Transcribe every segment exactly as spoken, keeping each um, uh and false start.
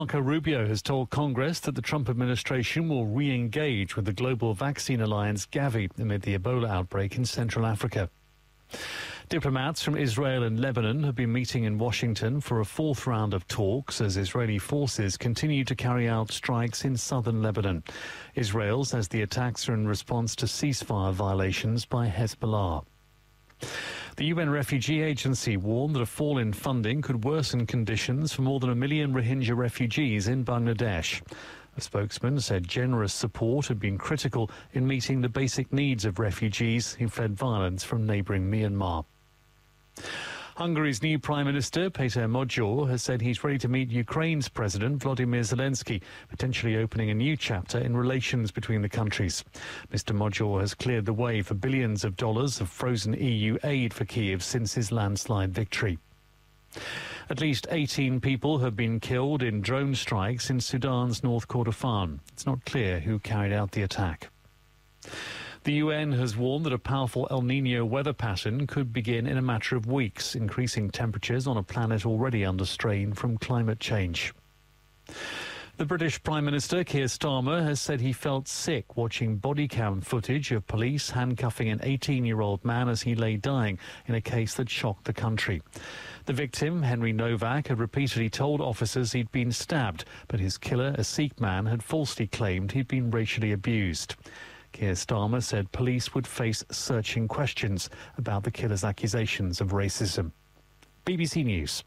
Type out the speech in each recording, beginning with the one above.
Marco Rubio has told Congress that the Trump administration will re-engage with the global vaccine alliance Gavi amid the Ebola outbreak in Central Africa. Diplomats from Israel and Lebanon have been meeting in Washington for a fourth round of talks as Israeli forces continue to carry out strikes in southern Lebanon. Israel says the attacks are in response to ceasefire violations by Hezbollah. The U N Refugee Agency warned that a fall in funding could worsen conditions for more than a million Rohingya refugees in Bangladesh. A spokesman said generous support had been critical in meeting the basic needs of refugees who fled violence from neighbouring Myanmar. Hungary's new Prime Minister, Péter Magyar, has said he's ready to meet Ukraine's President, Volodymyr Zelensky, potentially opening a new chapter in relations between the countries. Mister Magyar has cleared the way for billions of dollars of frozen E U aid for Kyiv since his landslide victory. At least eighteen people have been killed in drone strikes in Sudan's North Kordofan. It's not clear who carried out the attack. The U N has warned that a powerful El Niño weather pattern could begin in a matter of weeks, increasing temperatures on a planet already under strain from climate change. The British Prime Minister, Keir Starmer, has said he felt sick watching body cam footage of police handcuffing an eighteen-year-old man as he lay dying in a case that shocked the country. The victim, Henry Novak, had repeatedly told officers he'd been stabbed, but his killer, a Sikh man, had falsely claimed he'd been racially abused. Keir Starmer said police would face searching questions about the killer's accusations of racism. B B C News.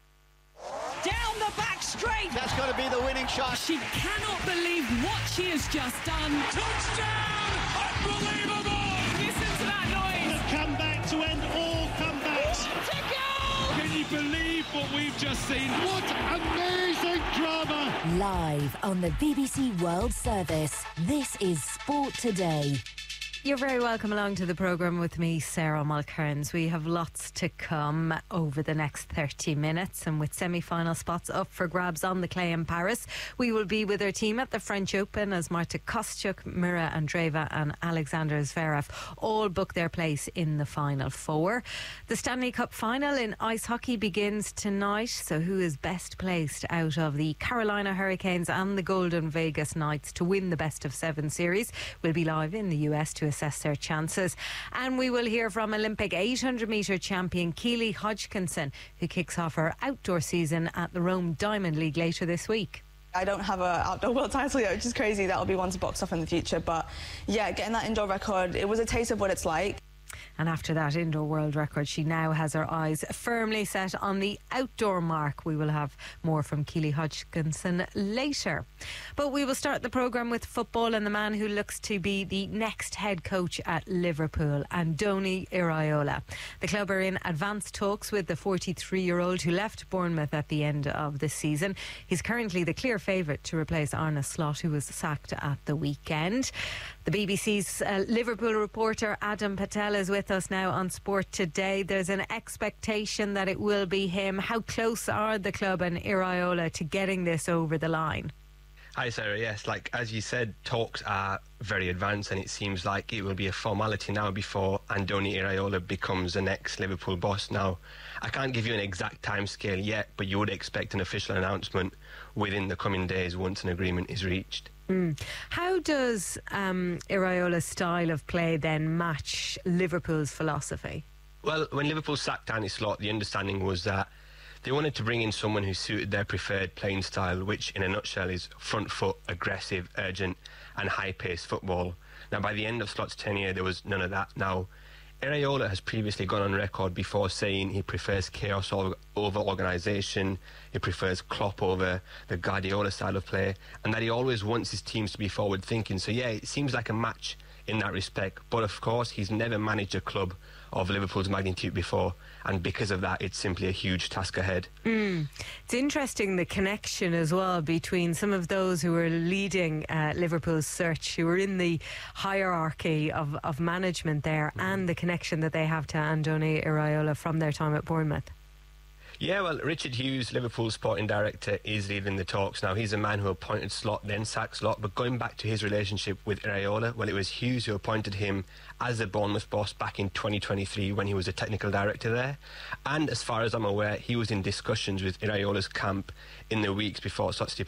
Down the back straight. That's got to be the winning shot. She cannot believe what she has just done. Touchdown! Unbelievable! Listen to that noise. The comeback to end all comebacks. What a goal! Can you believe what we've just seen? What amazing drama! Live on the B B C World Service, this is Sport Today. You're very welcome along to the programme with me, Sarah Mulcairns. We have lots to come over the next thirty minutes, and with semi-final spots up for grabs on the clay in Paris, we will be with our team at the French Open as Marta Kostyuk, Mira Andreeva and Alexander Zverev all book their place in the final four. The Stanley Cup final in ice hockey begins tonight, so who is best placed out of the Carolina Hurricanes and the Golden Vegas Knights to win the best of seven series? We'll be live in the U S to assess their chances. And we will hear from Olympic eight hundred metre champion Keely Hodgkinson, who kicks off her outdoor season at the Rome Diamond League later this week. I don't have an outdoor world title yet, which is crazy. That'll be one to box off in the future. But yeah, getting that indoor record, it was a taste of what it's like. And after that indoor world record, she now has her eyes firmly set on the outdoor mark. We will have more from Keely Hodgkinson later. But we will start the programme with football and the man who looks to be the next head coach at Liverpool, Andoni Iraola. The club are in advanced talks with the forty-three-year-old who left Bournemouth at the end of the season. He's currently the clear favourite to replace Arne Slot, who was sacked at the weekend. The B B C's uh, Liverpool reporter Adam Patel is with us now on Sport Today. There's an expectation that it will be him. How close are the club and Iraola to getting this over the line? Hi Sarah, yes, like as you said, talks are very advanced and it seems like it will be a formality now before Andoni Iraola becomes the next Liverpool boss. Now, I can't give you an exact timescale yet, but you would expect an official announcement within the coming days once an agreement is reached. Mm. How does um, Iraola's style of play then match Liverpool's philosophy? Well, when Liverpool sacked Arne Slot, the understanding was that they wanted to bring in someone who suited their preferred playing style, which in a nutshell is front foot, aggressive, urgent and high-paced football. Now, by the end of Slot's tenure, there was none of that. Now, Iraola has previously gone on record before saying he prefers chaos over organisation, he prefers Klopp over the Guardiola style of play, and that he always wants his teams to be forward-thinking. So yeah, it seems like a match in that respect. But of course, he's never managed a club of Liverpool's magnitude before, and because of that, it's simply a huge task ahead. Mm. It's interesting, the connection as well between some of those who are leading uh, Liverpool's search, who are in the hierarchy of, of management there, mm. and the connection that they have to Andoni Iraola from their time at Bournemouth. Yeah, well, Richard Hughes, Liverpool sporting director, is leading the talks now. He's a man who appointed Slot, then sacked Slot. But going back to his relationship with Iraola, well, it was Hughes who appointed him as the Bournemouth boss back in twenty twenty-three when he was a technical director there. And as far as I'm aware, he was in discussions with Iraola's camp in the weeks before such